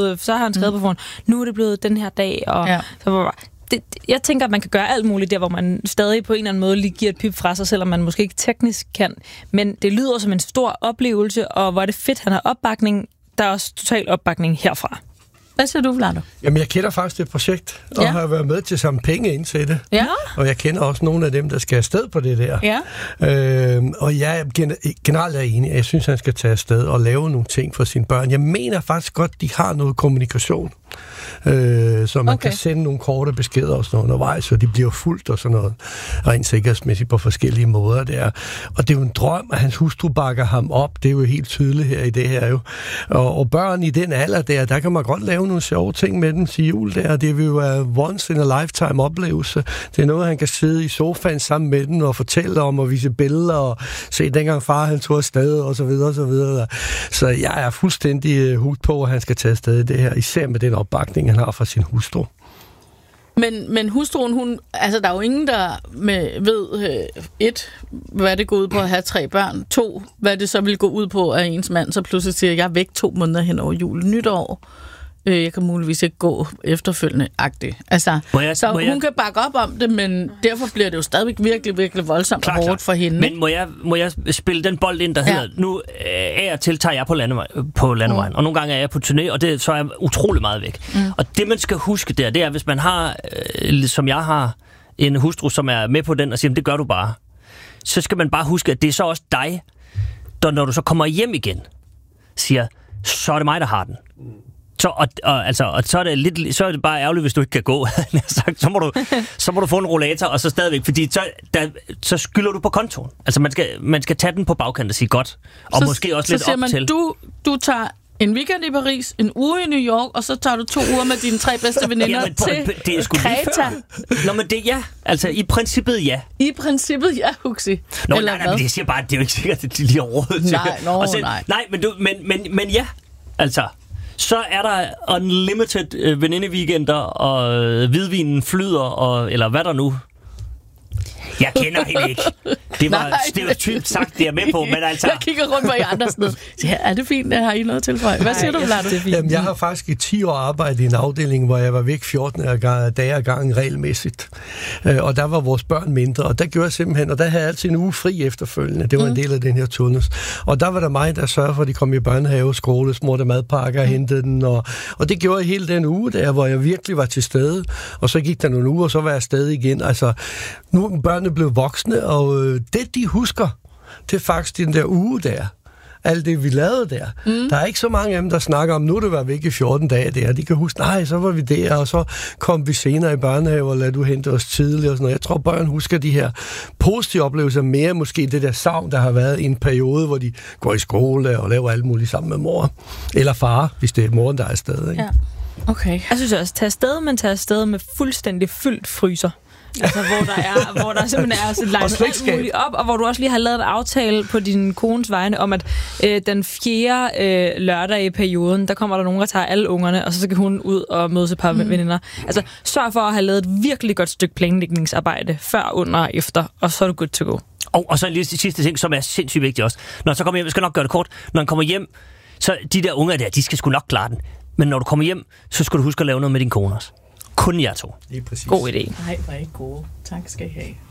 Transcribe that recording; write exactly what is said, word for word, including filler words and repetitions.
blevet, så har han skrevet mm. på forhånd, nu er det blevet den her dag, og ja. så var det, jeg tænker, at man kan gøre alt muligt der, hvor man stadig på en eller anden måde lige giver et pip fra sig, selvom man måske ikke teknisk kan. Men det lyder som en stor oplevelse, og hvor er det fedt, han har opbakning. Der er også total opbakning herfra. Hvad siger du, Vlado? Jamen, jeg kender faktisk det projekt, og ja. har været med til at samle penge ind til det. Ja. Og jeg kender også nogle af dem, der skal afsted på det der. Ja. Øhm, og jeg er generelt er enig. Jeg synes, han skal tage afsted og lave nogle ting for sine børn. Jeg mener faktisk godt, de har noget kommunikation. Øh, så man okay. kan sende nogle korte beskeder og sådan noget undervejs, så de bliver fuldt og sådan noget, rent sikkerhedsmæssigt på forskellige måder der. Og det er jo en drøm, at hans hustru bakker ham op. Det er jo helt tydeligt her i det her jo. Og, og børn i den alder der, der kan man godt lave nogle sjove ting med dem til jul der. Det vil jo være once in a lifetime oplevelse. Det er noget, han kan sidde i sofaen sammen med dem og fortælle om og vise billeder og se dengang far han tog afsted og så videre og så videre. Så jeg er fuldstændig hugt på, at han skal tage afsted i det her, især med den opbakning, han har fra sin hustru. Men, men hustruen, hun, altså der er jo ingen, der med, ved, øh, et, hvad det går ud på at have tre børn, to, hvad det så vil gå ud på, at ens mand så pludselig siger, jeg er væk to måneder hen over jul, nytår. Øh, jeg kan muligvis ikke gå efterfølgende-agtigt. Altså, jeg, så hun jeg... kan bakke op om det, men derfor bliver det jo stadigvæk virkelig, virkelig voldsomt klar, og hårdt for hende. Men må jeg, må jeg spille den bold ind, der ja. hedder, nu er jeg tiltager jeg på, landevej, på landevejen, mm. og nogle gange er jeg på turné, og det, så er jeg utrolig meget væk. Mm. Og det, man skal huske der, det er, hvis man har, øh, som jeg har, en hustru, som er med på den, og siger, det gør du bare, så skal man bare huske, at det er så også dig, der når du så kommer hjem igen, siger, så er det mig, der har den. Så, og, og, altså, og så, er det lidt, så er det bare ærgerligt, hvis du ikke kan gå. så, må du, så må du få en rollator, og så stadigvæk, fordi så, der, så skylder du på kontoen. Altså, man skal, man skal tage den på bagkanten og sige godt. Og så, måske også så lidt siger op man, til. Du, du tager en weekend i Paris, en uge i New York, og så tager du to uger med dine tre bedste veninder ja, til det er sgu Kreta. Nå, men det ja. Altså, i princippet ja. I princippet ja, Huxi. Nå, Eller nej, nej, men det siger bare, det er jo ikke sikkert, at de lige har råd til. Nej, nå, så, nej. Nej, men, du, men, men, men ja, altså. Så er der unlimited øh, venindeweekender, og øh, hvidvinen flyder, og, eller hvad der nu. Jeg kender hende ikke. Det var, det var typisk sagt, det er med på, men altså... Jeg kigger rundt på jer andre steder. Ja, er det fint? Har I noget til for? Hvad siger du, Vlado? Jamen, jeg har faktisk i ti år arbejdet i en afdeling, hvor jeg var væk fjorten dage ad gangen regelmæssigt. Og der var vores børn mindre, og der gjorde jeg simpelthen, og der havde jeg altid en uge fri efterfølgende. Det var mm. en del af den her turnus. Og der var der mig, der sørgede for, at de kom i børnehave, skole, smurte madpakker og hentede den. Og, og det gjorde jeg hele den uge der, hvor jeg virkelig var til stede. Og så gik der nogle uger, og så var jeg afsted igen. Altså, nu børnene blev voksne, og øh, det, de husker, det er faktisk den der uge der. Alt det, vi lavede der. Mm. Der er ikke så mange af dem, der snakker om, nu det var væk i fjorten dage der. De kan huske, nej, så var vi der, og så kom vi senere i børnehave, og lad du hente os tidligt og sådan noget. Jeg tror, børn husker de her positive oplevelser mere, måske det der savn, der har været i en periode, hvor de går i skole og laver alt muligt sammen med mor. Eller far, hvis det er moren, der er afsted. Ikke? Ja. Okay. Jeg synes også, tag afsted, men tag afsted med fuldstændig fyldt fryser. Altså, hvor der er, hvor der simpelthen er så legnet alt muligt op, og hvor du også lige har lavet en aftale på din kones vegne om, at øh, den fjerde øh, lørdag i perioden, der kommer der nogen, der tager alle ungerne, og så skal hun ud og møde sig et par mm. veninder. Altså, sørg for at have lavet et virkelig godt stykke planlægningsarbejde, før, under og efter, og så er du good to go. Og, og så lige det sidste ting, som er sindssygt vigtigt også. Når han så kommer hjem, jeg skal nok gøre det kort, når han kommer hjem, så de der unger der, de skal sgu nok klare den. Men når du kommer hjem, så skal du huske at lave noget med din kone også. Kun jer to. Lige præcis. God idé. Nej, var ikke gode. Tak skal I have.